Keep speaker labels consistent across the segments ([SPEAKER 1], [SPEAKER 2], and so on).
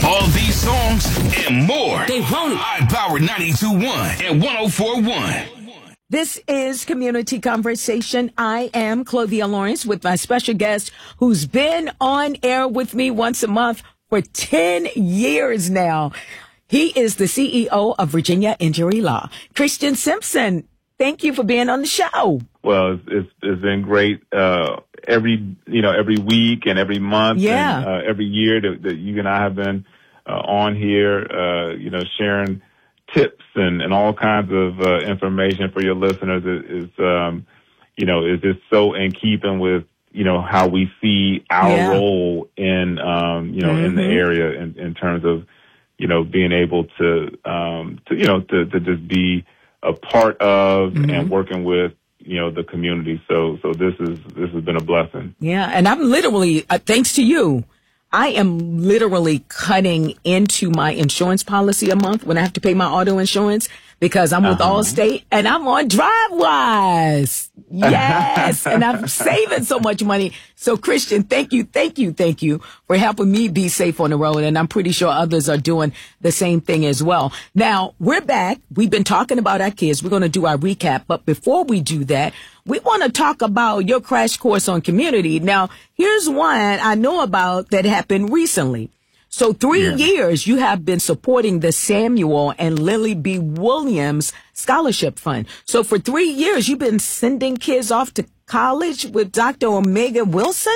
[SPEAKER 1] All these songs and more. They want it. iPower 92.1 and 104.1.
[SPEAKER 2] This is Community Conversation. I am Clovia Lawrence with my special guest who's been on air with me once a month for 10 years now. He is the CEO of Virginia Injury Law. Christian Simpson, thank you for being on the show.
[SPEAKER 3] Well, it's been great every week and every month and every year that you and I have been on here, sharing tips and all kinds of information for your listeners is just so in keeping with, how we see our role in, in the area in terms of, being able to just be a part of and working with, the community. So this has been a blessing.
[SPEAKER 2] Yeah. And I'm literally, thanks to you, I am literally cutting into my insurance policy a month when I have to pay my auto insurance because I'm with Allstate and I'm on DriveWise. Yes. And I'm saving so much money. So Christian, thank you for helping me be safe on the road. And I'm pretty sure others are doing the same thing as well. Now we're back. We've been talking about our kids. We're going to do our recap. But before we do that, we want to talk about your crash course on community. Now, here's one I know about that happened recently. So 3 years you have been supporting the Samuel and Lily B. Williams Scholarship Fund. So for 3 years, you've been sending kids off to college with Dr. Omega Wilson?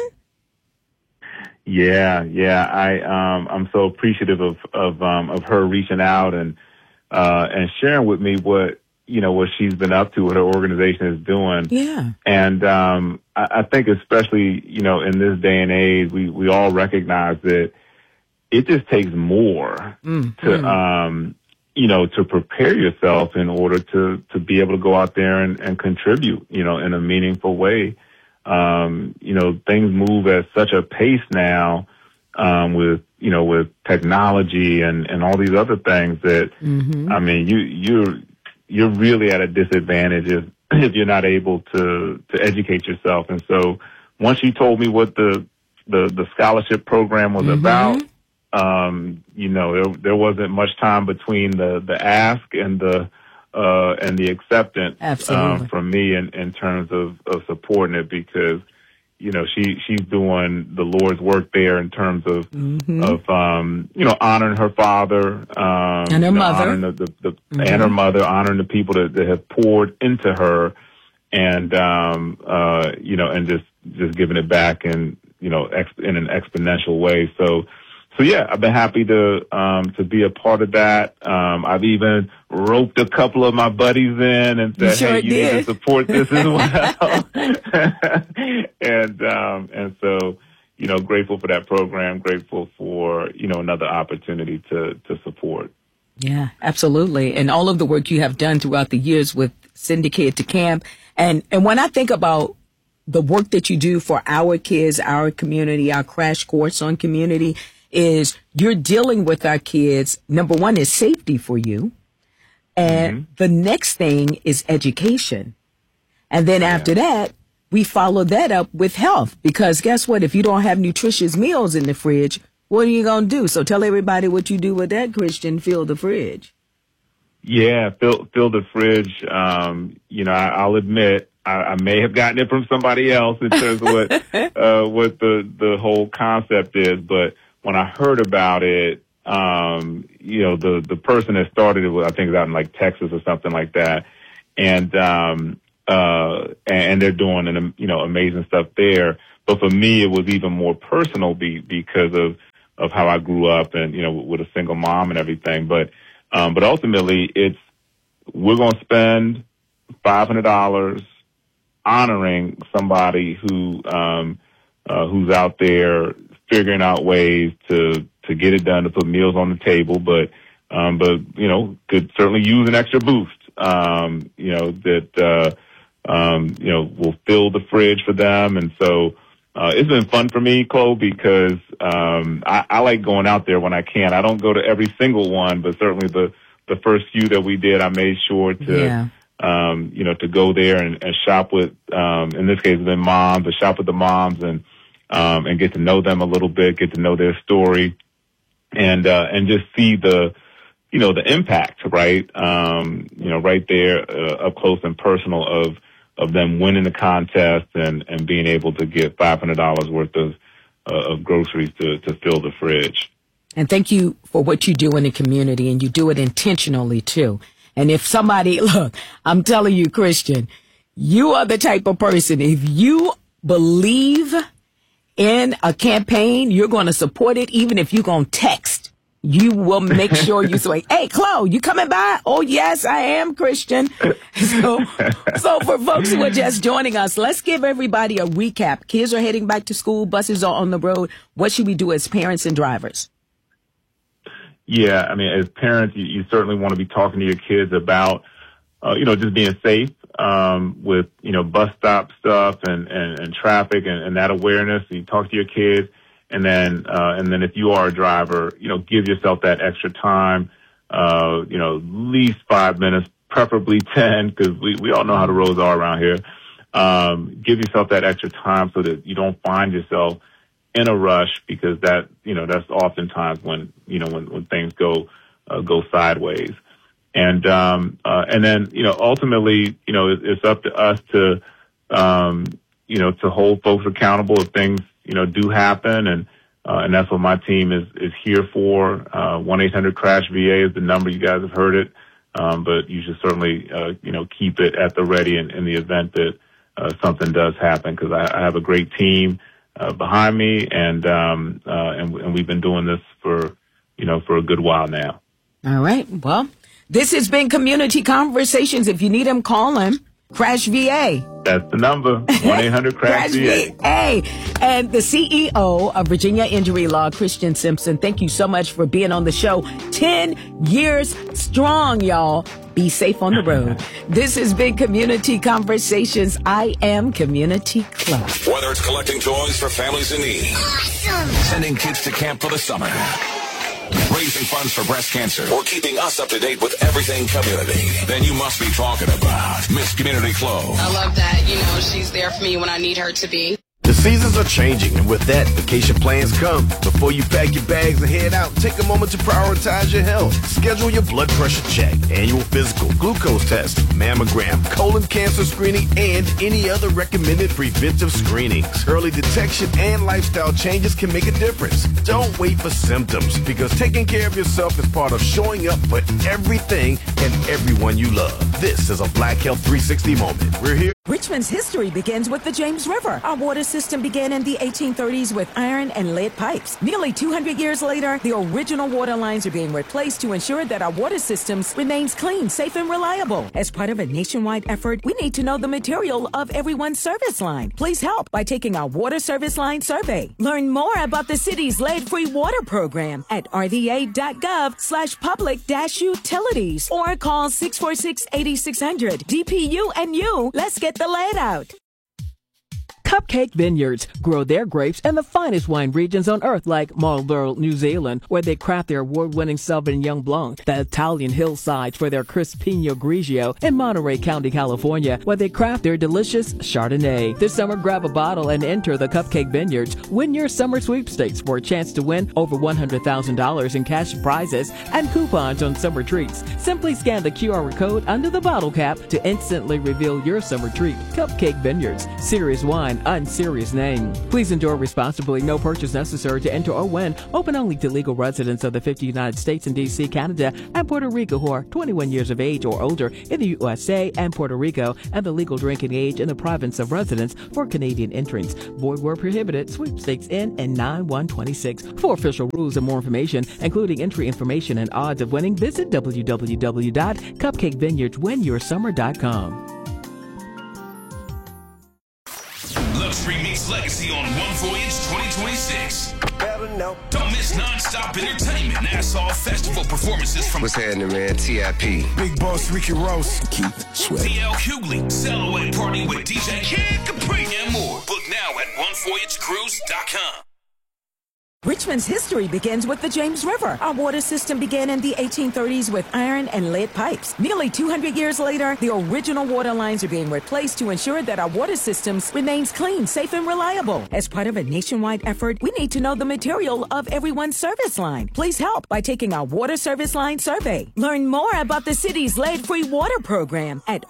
[SPEAKER 3] Yeah. I'm so appreciative of her reaching out and sharing with me what she's been up to, what her organization is doing. Yeah. And I think especially, in this day and age, we all recognize that it just takes more to prepare yourself in order to be able to go out there and contribute, in a meaningful way. Things move at such a pace now, with technology and all these other things that, I mean, you're really at a disadvantage if you're not able to educate yourself. And so once you told me what the scholarship program was about, there wasn't much time between the ask and the acceptance from me in terms of supporting it because she's doing the Lord's work there in terms of honoring her father and her mother, honoring and her mother, honoring the people that have poured into her, and and just giving it back in an exponential way. So yeah, I've been happy to be a part of that. I've even roped a couple of my buddies in and said, you need to support this as well. and so, grateful for that program, grateful for, another opportunity to support.
[SPEAKER 2] Yeah, absolutely. And all of the work you have done throughout the years with Syndicate to Camp. And when I think about the work that you do for our kids, our community, our crash course on community, is you're dealing with our kids. Number one is safety for you. And the next thing is education. And then after that, we follow that up with health. Because guess what? If you don't have nutritious meals in the fridge, what are you going to do? So tell everybody what you do with that, Christian. Fill the fridge. Yeah,
[SPEAKER 3] fill the fridge. I'll admit, I may have gotten it from somebody else in terms of what the whole concept is, but when I heard about it, the person that started it, I think it was out in like Texas or something like that. And they're doing amazing stuff there. But for me, it was even more personal because of how I grew up and, with a single mom and everything. But ultimately we're going to spend $500 honoring somebody who's out there figuring out ways to get it done, to put meals on the table, but could certainly use an extra boost, will fill the fridge for them. And so, it's been fun for me, Chloe, because, I like going out there when I can. I don't go to every single one, but certainly the first few that we did, I made sure to go there and shop with, in this case, the moms, to shop with the moms and get to know them a little bit, get to know their story. and just see the impact, right? Right there, up close and personal of them winning the contest and being able to get $500 worth of groceries to fill the fridge.
[SPEAKER 2] And thank you for what you do in the community, and you do it intentionally too. And if somebody, look, I'm telling you, Christian, you are the type of person, if you believe in a campaign, you're going to support it, even if you're going to text. You will make sure you say, hey, Chloe, you coming by? Oh, yes, I am, Christian. So for folks who are just joining us, let's give everybody a recap. Kids are heading back to school. Buses are on the road. What should we do as parents and drivers?
[SPEAKER 3] Yeah, I mean, as parents, you certainly want to be talking to your kids about, just being safe with, bus stop stuff and traffic and that awareness. You talk to your kids. And then if you are a driver, give yourself that extra time, at least 5 minutes, preferably 10, because we all know how the roads are around here. Give yourself that extra time so that you don't find yourself in a rush, because that's oftentimes when things go sideways. And then, ultimately, it's up to us to hold folks accountable if things, do happen. And that's what my team is here for. 1-800-CRASH-VA is the number. You guys have heard it. But you should certainly, keep it at the ready in the event that, something does happen, because I have a great team, behind me, and we've been doing this for a good while now. All
[SPEAKER 2] right. Well, this has been Community Conversations. If you need him, call him. Crash VA.
[SPEAKER 3] That's the number. 1-800-CRASH-VA.
[SPEAKER 2] And the CEO of Virginia Injury Law, Christian Simpson, thank you so much for being on the show. 10 years strong, y'all. Be safe on the road. This has been Community Conversations. I am Community Club.
[SPEAKER 1] Whether it's collecting toys for families in need, awesome, sending kids to camp for the summer, raising funds for breast cancer, or keeping us up to date with everything community, then you must be talking about Miss Community Chloe.
[SPEAKER 4] I love that, she's there for me when I need her to be.
[SPEAKER 5] The seasons are changing, and with that, vacation plans come. Before you pack your bags and head out, take a moment to prioritize your health. Schedule your blood pressure check, annual physical, glucose test, mammogram, colon cancer screening, and any other recommended preventive screenings. Early detection and lifestyle changes can make a difference. Don't wait for symptoms, because taking care of yourself is part of showing up for everything and everyone you love. This is a Black Health 360 moment. We're here.
[SPEAKER 2] Richmond's history begins with the James River. Our water system began in the 1830s with iron and lead pipes. Nearly 200 years later, the original water lines are being replaced to ensure that our water systems remains clean, safe, and reliable. As part of a nationwide effort, we need to know the material of everyone's service line. Please help by taking our water service line survey. Learn more about the city's lead-free water program at rva.gov/public-utilities or call 646-8600. DPU and you, let's get the lead out.
[SPEAKER 6] Cupcake Vineyards grow their grapes in the finest wine regions on earth, like Marlborough, New Zealand, where they craft their award-winning Sauvignon Blanc, the Italian hillsides for their crisp Pinot Grigio, and Monterey County, California, where they craft their delicious Chardonnay. This summer, grab a bottle and enter the Cupcake Vineyards Win Your Summer Sweepstakes for a chance to win over $100,000 in cash prizes and coupons on summer treats. Simply scan the QR code under the bottle cap to instantly reveal your summer treat. Cupcake Vineyards, serious wine, unserious name. Please enjoy responsibly. No purchase necessary to enter or win. Open only to legal residents of the 50 United States and D.C., Canada, and Puerto Rico who are 21 years of age or older in the USA and Puerto Rico, and the legal drinking age in the province of residence for Canadian entrants. Void where prohibited. Sweepstakes in 9/1/26. For official rules and more information, including entry information and odds of winning, visit www.cupcakevineyardswinyoursummer.com.
[SPEAKER 1] Luxury meets legacy on One Voyage 2026. Don't miss non-stop entertainment. Nassau Festival performances from
[SPEAKER 7] what's happening, man? TIP,
[SPEAKER 8] Big Boss Ricky Ross, Keith Sweat,
[SPEAKER 1] DL Hughley, Silhouette Party with DJ Kid Capri, and more. Book now at onevoyagecruise.com.
[SPEAKER 2] Richmond's history begins with the James River. Our water system began in the 1830s with iron and lead pipes. Nearly 200 years later, the original water lines are being replaced to ensure that our water systems remains clean, safe, and reliable. As part of a nationwide effort, we need to know the material of everyone's service line. Please help by taking our water service line survey. Learn more about the city's lead-free water program at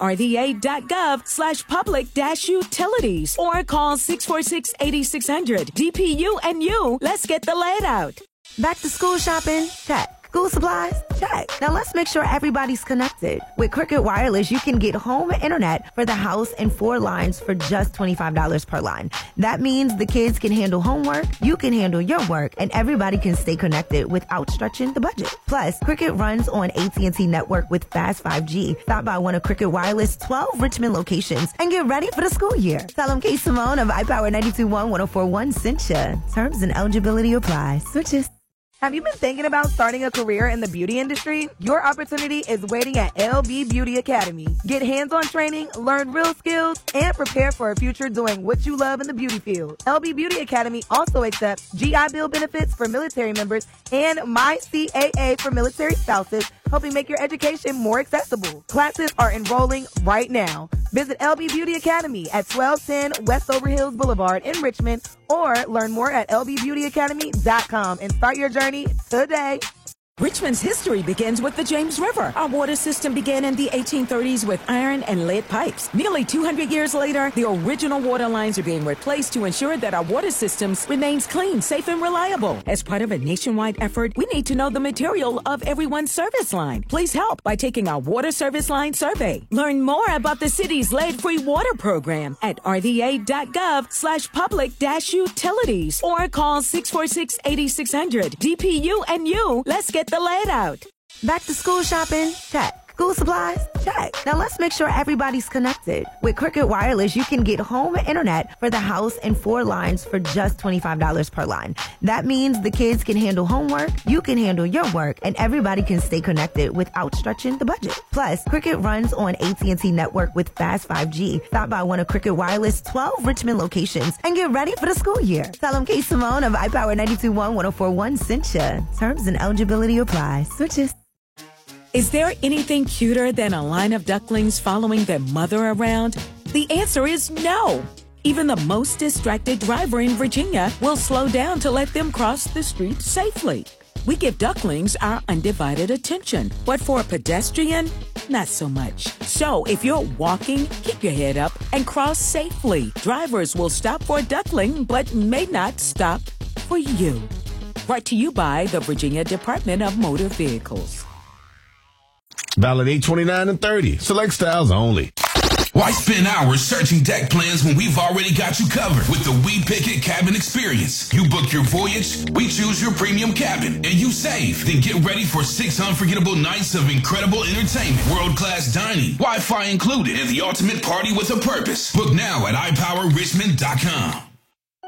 [SPEAKER 2] rva.gov/public-utilities or call 646-8600. DPU and you, let's get the lead out.
[SPEAKER 7] Back to school shopping? Check. School supplies? Check. Now let's make sure everybody's connected. With Cricket Wireless, you can get home internet for the house and 4 lines for just $25 per line. That means the kids can handle homework, you can handle your work, and everybody can stay connected without stretching the budget. Plus, Cricket runs on AT&T network with fast 5G. Stop by one of Cricket Wireless' 12 Richmond locations and get ready for the school year. Tell them Kate Simone of iPower 92.1-1041 sent ya. Terms and eligibility apply. Switches.
[SPEAKER 9] Have you been thinking about starting a career in the beauty industry? Your opportunity is waiting at LB Beauty Academy. Get hands-on training, learn real skills, and prepare for a future doing what you love in the beauty field. LB Beauty Academy also accepts GI Bill benefits for military members and MyCAA for military spouses, helping make your education more accessible. Classes are enrolling right now. Visit LB Beauty Academy at 1210 West Overhills Boulevard in Richmond or learn more at lbbeautyacademy.com and start your journey today.
[SPEAKER 2] Richmond's history begins with the James River. Our water system began in the 1830s with iron and lead pipes. Nearly 200 years later, the original water lines are being replaced to ensure that our water systems remains clean, safe, and reliable. As part of a nationwide effort, we need to know the material of everyone's service line. Please help by taking our water service line survey. Learn more about the city's lead-free water program at rva.gov/public-utilities or call 646-8600. DPU and you, let's get the lead out.
[SPEAKER 7] Back to school shopping? Check. School supplies? Check. Now let's make sure everybody's connected. With Cricket Wireless, you can get home internet for the house and 4 lines for just $25 per line. That means the kids can handle homework, you can handle your work, and everybody can stay connected without stretching the budget. Plus, Cricket runs on AT&T network with fast 5G. Stop by one of Cricket Wireless' 12 Richmond locations and get ready for the school year. Tell them Kate Simone of iPower 92.1-1041 sent ya. Terms and eligibility apply. Switches.
[SPEAKER 2] Is there anything cuter than a line of ducklings following their mother around? The answer is no. Even the most distracted driver in Virginia will slow down to let them cross the street safely. We give ducklings our undivided attention, but for a pedestrian, not so much. So if you're walking, keep your head up and cross safely. Drivers will stop for a duckling, but may not stop for you. Brought to you by the Virginia Department of Motor Vehicles.
[SPEAKER 5] Valid 8/29 and 30. Select styles only.
[SPEAKER 1] Why spend hours searching deck plans when we've already got you covered with the We Pick It cabin experience? You book your voyage, we choose your premium cabin, and you save. Then get ready for 6 unforgettable nights of incredible entertainment, world-class dining, Wi-Fi included, and the ultimate party with a purpose. Book now at iPowerRichmond.com.